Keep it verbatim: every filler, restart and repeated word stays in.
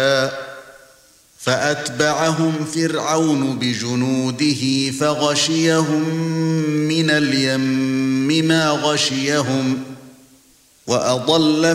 فأتبعهم فرعون بجنوده فغشيهم من اليم ما غشيهم وأضل